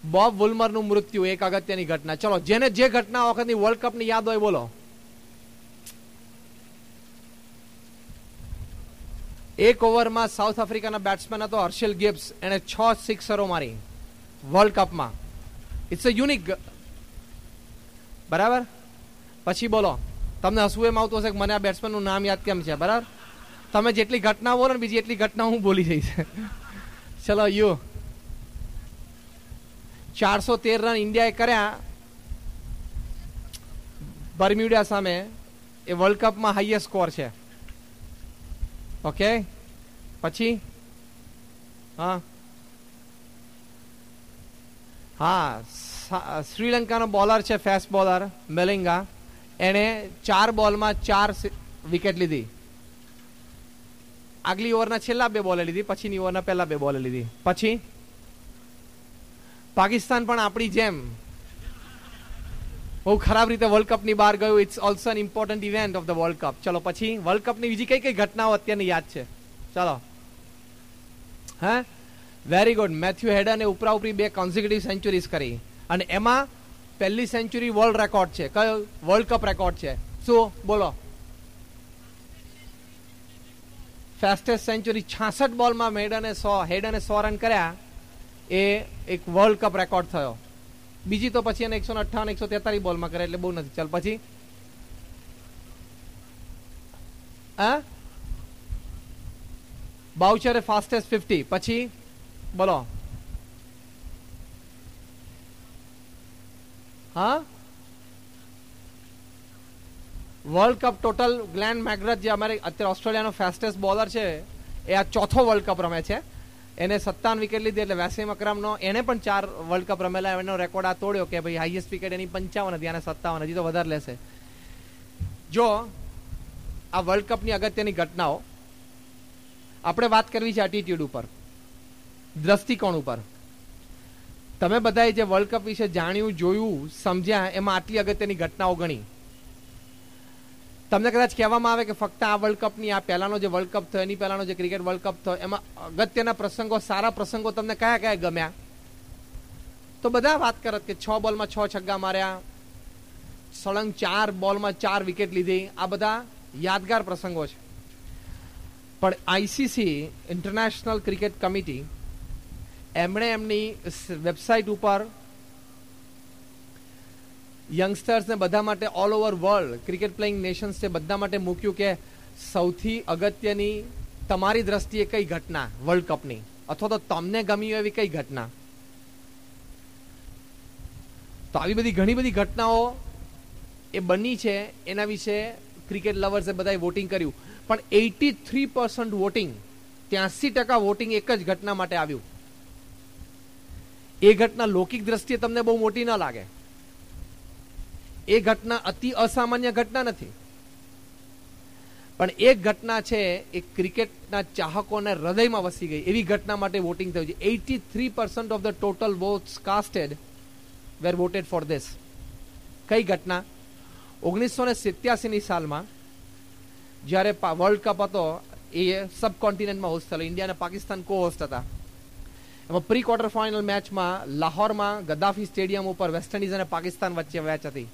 Bob વુલ્મરનું મૃત્યુ એક અગત્યની ઘટના. ચલો, જેને જે ઘટના વખતની વર્લ્ડ કપની યાદ હોય બોલો. એક ઓવરમાં સાઉથ આફ્રિકાના બેટ્સમેન હતો હર્શેલ ગિબ્સ, એને 6 સિક્સરો મારી વર્લ્ડ કપમાં. It's a unique. બરાબર. પછી બોલો, તમને હસવું એમ આવતું હશે કે મને આ બેટ્સમેનનું નામ યાદ કેમ છે. બરાબર, તમે જેટલી ઘટના બોલો ને બીજી એટલી ઘટના હું બોલી જઈશ. ચલો, 413 રન ઇન્ડિયાએ કર્યા બર્મ્યુડા સામે. એ વર્લ્ડ કપમાં હાઈએસ્ટ સ્કોર છે. ઓકે, પછી શ્રીલંકાનો બોલર છે ફાસ્ટ બોલર મેલિંગા, એને 4 બોલમાં 4 વિકેટ લીધી. આગલી ઓવરના છેલ્લા 2 બોલે લીધી, પછીની ઓવરના પહેલા 2 બોલે લીધી. પછી પાકિસ્તાન પણ આપણી જેમ બહુ ખરાબ રીતે વર્લ્ડ કપ ની બહાર ગયું. It's also N important event of the world cup. ચલો, પછી વર્લ્ડ કપ ની બીજી કઈ કઈ ઘટનાઓ અત્યારની યાદ છે? ચલો, હા, વેરી ગુડ. મેથ્યુ હેડને ઉપરા ઉપરી 2 કોન્ઝિક્યુટિવ સેન્ચુરીઝ કરી, અને એમાં પહેલી સેન્ચુરી વર્લ્ડ રેકોર્ડ છે. કયો વર્લ્ડ કપ રેકોર્ડ છે? શું બોલો? ફાસ્ટેસ્ટ સેન્ચુરી 66 બોલમાં હેડને 100 રન કર્યા. એ એક વર્લ્ડ કપ રેકોર્ડ થયો. બીજી તો પછી એને 158 143 બોલમાં કરે, એટલે બહુ નથી. ચાલ, પછી બાઉચરે ફાસ્ટેસ્ટ 50. પછી બોલો, વર્લ્ડ કપ ટોટલ ગ્લેન મેકગ્રથ, જે અમારે અત્યારે ઓસ્ટ્રેલિયાનો ફાસ્ટેસ્ટ બોલર છે, એ આ 4થો વર્લ્ડ કપ રમે છે. એને 57 વિકેટ લીધી. એટલે વેસીમ અકરમનો, એને પણ 4 વર્લ્ડ કપ રમેલા, એનો રેકોર્ડ આ તોડ્યો કે ભાઈ હાઈએસ્ટ વિકેટ એની 55 હતી, અને 57, હજી તો વધારે લેશે. જો આ વર્લ્ડ કપની અગત્યની ઘટનાઓ આપણે વાત કરવી છે એટીટ્યુડ ઉપર, દ્રષ્ટિકોણ ઉપર. તમે બધાએ જે વર્લ્ડ કપ વિશે જાણ્યું, જોયું, સમજ્યા, એમાં આટલી અગત્યની ઘટનાઓ ગણી. તમને કદાચ કહેવામાં આવે કે ફક્ત આ વર્લ્ડ કપની, આ પહેલાનો જે વર્લ્ડ કપ થયો, એની પહેલાનો જે ક્રિકેટ વર્લ્ડ કપ થયો, એમાં અગત્યના પ્રસંગો, સારા પ્રસંગો તમને કયા કયા ગમ્યા? તો બધા વાત કરત કે 6 બોલમાં 6 છગ્ગા માર્યા, સળંગ 4 બોલમાં 4 વિકેટ લીધી. આ બધા યાદગાર પ્રસંગો છે. પણ આઈસીસી, ઇન્ટરનેશનલ ક્રિકેટ કમિટી, એમણે એમની વેબસાઇટ ઉપર યંગસ્ટર્સ ને બધા માટે all over world cricket playing Nations છે બધા માટે મૂક્યું કે સૌથી અગત્યની તમારી દ્રષ્ટિએ કઈ ઘટના વર્લ્ડ કપની, અથવા તો તમને ગમી એવી કઈ ઘટના. તો આવી બધી ઘણી બધી ઘટનાઓ એ બની છે, એના વિશે ક્રિકેટ લવર્સે બધાએ વોટિંગ કર્યું. પણ 83% વોટિંગ, 83% વોટિંગ એક જ ઘટના માટે આવ્યું. એ ઘટના લૌકિક દ્રષ્ટિએ તમને બહુ મોટી ન લાગે. એ ઘટના અતિ અસામાન્ય ઘટના નથી, પણ એક ઘટના છે એ ક્રિકેટના ચાહકોને હૃદયમાં વસી ગઈ એવી ઘટના માટે વોટિંગ થયું છે. 83% of the total watts કાસ્ટેડ wear વોટેડ for this. કઈ ઘટના? 1987ની સાલમાં જ્યારે વર્લ્ડ કપ હતો, એ સબકોન્ટિનેન્ટમાં હોસ્ટ થયેલો. ઇન્ડિયા અને પાકિસ્તાન કો હોસ્ટ હતા. એમાં પ્રી ક્વાર્ટર ફાઇનલ મેચમાં લાહોરમાં ગદ્દાફી સ્ટેડિયમ ઉપર વેસ્ટ ઇન્ડિઝ અને પાકિસ્તાન વચ્ચે મેચ હતી.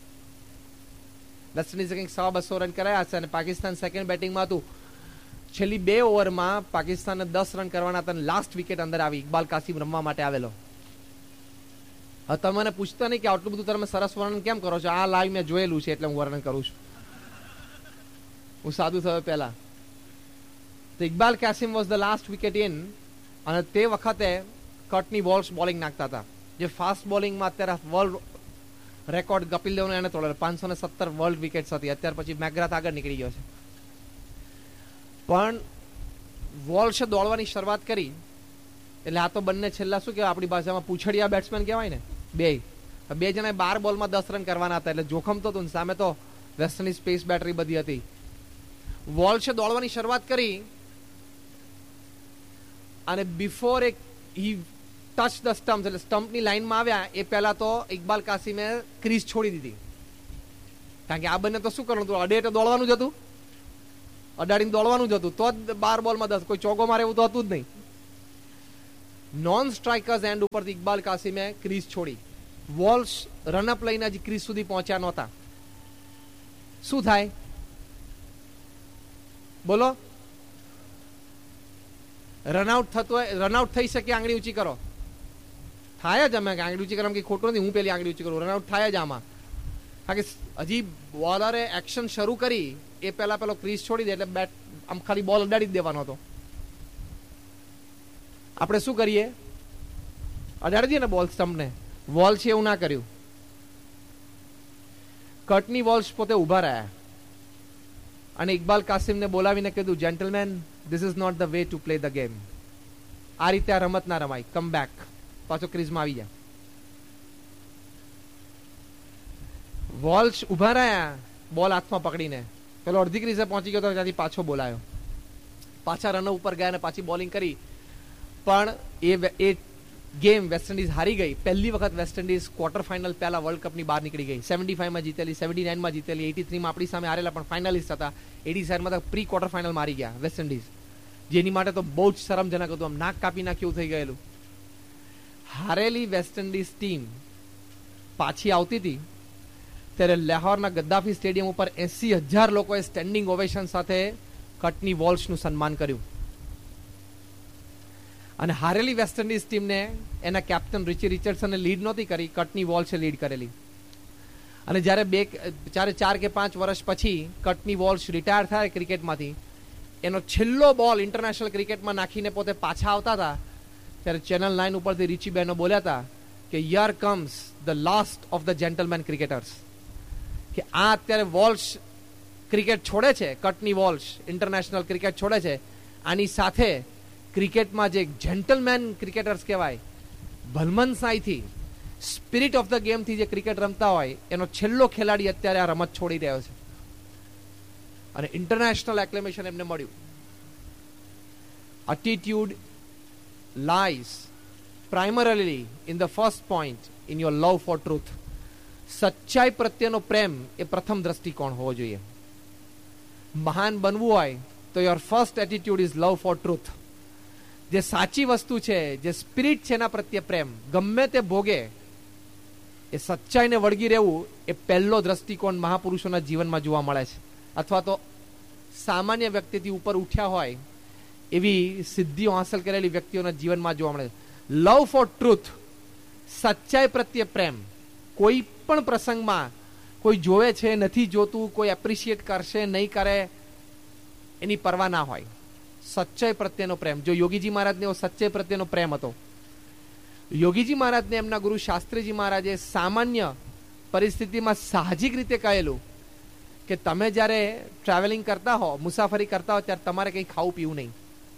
વેસ્ટ ઇન્ડિઝે કંઈક 200 રન કરાયા હશે, અને પાકિસ્તાન સેકન્ડ બેટિંગમાં હતું. છેલ્લી 2 ઓવરમાં પાકિસ્તાનને 10 રન કરવાના હતા, લાસ્ટ વિકેટ અંદર આવી. ઇકબાલ કાસિમ રમવા માટે આવેલો. હવે તમે મને પૂછતા નહીં કે આટલું બધું તમે સરસ વર્ણન કેમ કરો છો? આ લાઈવ મેં જોયેલું છે એટલે હું વર્ણન કરું છું. હું સાદું થયો પહેલા. તો Iqbal Qasem was the last wicket in, અને તે વખતે કટની વોલ્સ બોલિંગ નાખતા હતા, જે ફાસ્ટ બોલિંગમાં અત્યારે વર્લ્ડ રેકોર્ડ કપિલ દેવનો એને તોડેલો. 517 વર્લ્ડ વિકેટ્સ હતી. અત્યાર પછી મેકગ્રાથ આગળ નીકળી ગયો છે. પણ વોલ્સે દોડવાની શરૂઆત કરી એટલે આ તો બંને છેલ્લા શું કહેવાય આપણી ભાષામાં પૂછડિયા બેટ્સમેન કહેવાય ને, બે જણાએ 12 બોલમાં 10 રન કરવાના હતા, એટલે જોખમ તો હતું. સામે તો વેસ્ટ ઇન્ડિઝ પેસ બેટરી બધી હતી. વોલ્સે દોડવાની શરૂઆત કરી, અને before he touch the stump, એટલે સ્ટમ્પની લાઈનમાં આવ્યા એ પહેલા તો ઇકબાલ કાસિમે ક્રીઝ છોડી દીધી. કારણ કે આ બંને તો શું કરવાનું હતું? અડે એટલે દોડવાનું જ હતું, અડાડીને દોડવાનું જ હતું. તો જ 12 બોલમાં 10. કોઈ ચોગો મારે એવું તો હતું જ નહીં. નોન સ્ટ્રાઇકર્સ એન્ડ ઉપરથી ઇકબાલ કાસિમે ક્રીઝ છોડી. વોલ્શ રનઅપ લઈને હજી ક્રીઝ સુધી પહોંચ્યા નહોતા. શું થાય બોલો? રનઆઉટ થતો હોય, રનઆઉટ થઈ શકે, આંગળી ઊંચી કરો. થાય જ. અમે આંગળી ઊંચી કરવા કે ખોટું નથી, હું પેલી આંગળી ઊંચી કરું. રનઆઉટ થાય જ આમાં. કારણ કે હજી બોલરે એક્શન શરૂ કરી એ પેલો ક્રીઝ છોડી દે એટલે બેટ આમ ખાલી બોલ અડાડી જ દેવાનો હતો. આપણે શું કરીએ? અડાડી દઈએ ને બોલ સ્ટમ્પને. વોલ્શ એવું ના કર્યું. કર્ટની વોલ્શ પોતે ઉભા રહ્યા અને ઇકબાલ કાસિમને બોલાવીને કીધું, gentleman, this is not the way to play the game. આ રીતે આ રમત ના રમાય. Come back. પાછો ક્રીઝમાં આવી જાય. વોલ્શ ઉભા રહ્યા બોલ હાથમાં પકડીને. પેલો અડધી ક્રીઝે પહોંચી ગયો તો ત્યાંથી પાછો બોલાયો. પાછા રન ઉપર ગયા અને પાછી બોલિંગ કરી. પણ એ ગેમ વેસ્ટ ઇન્ડિઝ હારી ગઈ. પહેલી વખત વેસ્ટ ઇન્ડિઝ ક્વાર્ટર ફાઇનલ પહેલા વર્લ્ડ કપની બહાર નીકળી ગઈ. 75માં જીતેલી, 79માં જીતેલી, 83માં આપણી સામે હારેલા પણ ફાઇનલિસ્ટ હતા. 87માં તો પ્રી ક્વાર્ટર ફાઇનલ મારી ગયા વેસ્ટ ઇન્ડિઝ, જેની માટે તો બહુ જ શરમજનક હતું. આમ નાક કાપી નાખ્યું થઈ ગયેલું. હારેલી વેસ્ટ ઇન્ડિઝ ટીમ પાછી આવતી હતી ત્યારે લાહોરના ગદ્દાફી સ્ટેડિયમ ઉપર 80,000 લોકોએ સ્ટેન્ડિંગ ઓવેશન સાથે કર્ટની વોલ્શનું સન્માન કર્યું. અને હારેલી વેસ્ટ ઇન્ડિઝ ટીમને એના કેપ્ટન રિચી રિચર્ડસને લીડ નહોતી કરી, કર્ટની વોલ્શે લીડ કરેલી. અને જ્યારે 4 કે 5 વર્ષ પછી કર્ટની વોલ્શ રિટાયર થાય ક્રિકેટમાંથી, એનો છેલ્લો બોલ ઇન્ટરનેશનલ ક્રિકેટમાં નાખીને પોતે પાછા આવતા હતા ત્યારે ચેનલ 9 ઉપરથી રિચી બહેનો બોલ્યા હતા કે here comes the last of the gentleman cricketers. કે આ અત્યારે વોલ્શ ક્રિકેટ છોડે છે, કર્ટની વોલ્શ ઇન્ટરનેશનલ ક્રિકેટ છોડે છે. આની સાથે ક્રિકેટમાં જે જેન્ટલમેન ક્રિકેટર્સ કહેવાય, ભલમનસાઈથી, સ્પિરિટ ઓફ ધ ગેમથી જે ક્રિકેટ રમતા હોય, એનો છેલ્લો ખેલાડી અત્યારે આ રમત છોડી રહ્યો છે. અને ઇન્ટરનેશનલ એક્લેમેશન એમને મળ્યું. Attitude lies primarily in the first point in your love for truth. સચ્ચાઈ પ્રત્યેનો પ્રેમ એ પ્રથમ દ્રષ્ટિકોણ હોવો જોઈએ. મહાન બનવું હોય તો your first attitude is love four truth. જે સાચી વસ્તુ છે, જે સ્પિરિટ છે એના પ્રત્યે પ્રેમ, ગમે તે ભોગે એ સચ્ચાઈને વળગી રહેવું, એ પહેલો દ્રષ્ટિકોણ મહાપુરુષોના જીવનમાં જોવા મળે છે. અથવા તો સામાન્ય વ્યક્તિથી ઉપર ઉઠ્યા હોય એવી સિદ્ધિઓ હાંસલ કરેલી વ્યક્તિઓના જીવનમાં જોવા મળે છે. લવ ફોર ટ્રુથ, સચ્ચાઈ પ્રત્યે પ્રેમ. કોઈ પણ પ્રસંગમાં કોઈ જોવે છે, નથી જોતું, કોઈ એપ્રિશિએટ કરશે નહીં કરે, એની પરવા ના હોય. સચ્ચાઈ પ્રત્યેનો પ્રેમ. જો યોગીજી મહારાજને એવો સચ્ચાઈ પ્રત્યેનો પ્રેમ હતો. યોગીજી મહારાજને એમના ગુરુ શાસ્ત્રીજી મહારાજે સામાન્ય પરિસ્થિતિમાં સાહજિક રીતે કહેલું કે તમે જ્યારે ટ્રાવેલિંગ કરતા હો, મુસાફરી કરતા હો, ત્યારે તમારે કંઈ ખાવું પીવું નહીં.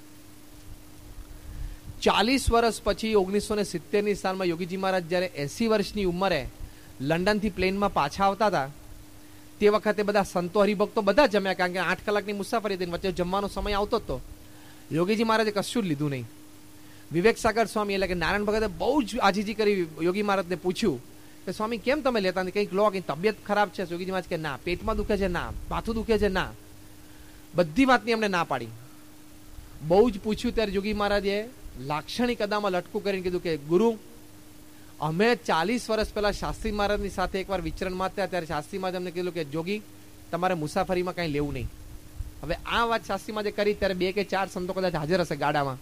40 વર્ષ પછી 1970ની સાલમાં યોગીજી મહારાજ જ્યારે 80 વર્ષની ઉંમરે લંડનથી પ્લેનમાં પાછા આવતા હતા, તે વખતે બધા સંતો હરિભક્તો બધા જમ્યા, કારણ કે 8 કલાકની મુસાફરી હતી, વચ્ચે જમવાનો સમય આવતો હતો. યોગીજી મહારાજે કશું જ લીધું નહીં. વિવેક સાગર સ્વામી એટલે કે નારાયણ ભગતે બહુ જ આજીજી કરી યોગી મહારાજને પૂછ્યું કે સ્વામી કેમ તમે લેતા નથી, કંઈક લો, કંઈક તબિયત ખરાબ છે? યોગીજી મહારાજ કે ના, પેટમાં દુખે છે, ના, માથું દુખે છે, ના. બધી વાતની એમને ના પાડી. બહુ જ પૂછ્યું ત્યારે યોગી મહારાજે લાક્ષણિક અદામાં લટકું કરીને કીધું કે ગુરુ, અમે 40 વર્ષ પહેલા શાસ્ત્રી મહારાજની સાથે એકવાર વિચરણમાં હતા, ત્યારે શાસ્ત્રી મહારાજ અમને કીધું કે જોગી, તમારે મુસાફરીમાં કંઈ લેવું નહીં. હવે આ વાત શાસ્ત્રી મહારાજે કરી ત્યારે 2 કે 4 સંતો કદાચ હાજર હશે ગાડામાં.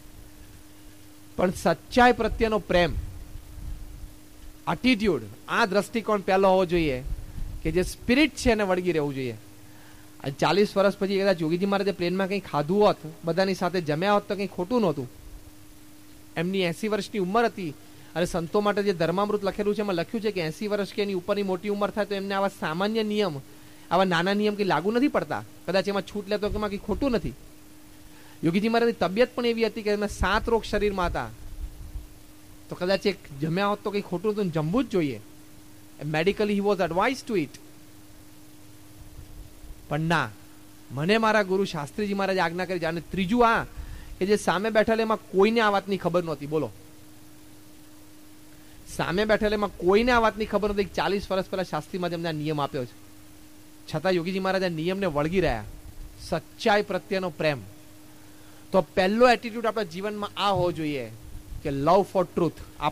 પણ સચ્ચાઈ પ્રત્યેનો પ્રેમ, એટીટ્યુડ, આ દ્રષ્ટિકોણ પહેલો હોવો જોઈએ કે જે સ્પિરિટ છે એને વળગી રહેવું જોઈએ. 40 વર્ષ પછી કદાચ યોગીજી મહારાજે પ્લેનમાં કંઈ ખાધું હોત, બધાની સાથે જમ્યા હોત તો કંઈ ખોટું નહોતું. એમની 80 વર્ષની ઉંમર હતી અને સંતો માટે જે ધર્મામૃત લખેલું છે એમાં લખ્યું છે કે 80 વર્ષ કે એની ઉપરની મોટી ઉંમર થાય તો એમને આવા સામાન્ય નિયમ, આવા નાના નિયમ કંઈ લાગુ નથી પડતા. કદાચ એમાં છૂટ લેતો કે એમાં કંઈ ખોટું નથી. યોગીજી મહારાજની તબિયત પણ એવી હતી કે એમને 7 રોગ શરીરમાં હતા, તો કદાચ એક જમ્યા હોત તો કંઈ ખોટું હતું, જમવું જ જોઈએ. Medically he was advise to it. પણ ના, મને મારા ગુરુ શાસ્ત્રીજી મહારાજે આજ્ઞા કરી. અને ત્રીજું આ કે જે સામે બેઠેલામાં કોઈને આ વાતની ખબર નહોતી. બોલો, સામે બેઠેલામાં કોઈને આ વાતની ખબર નહોતી. 40 વર્ષ પહેલા શાસ્ત્રી મહારાજે અમને આ નિયમ આપ્યો છે, છતાં યોગીજી મહારાજ આ નિયમને વળગી રહ્યા. સચ્ચાઈ પ્રત્યેનો પ્રેમ. તો પહેલો એટીટ્યુડ આપણા જીવનમાં આ હોવો જોઈએ કે લવ ફોર ટ્રુથ,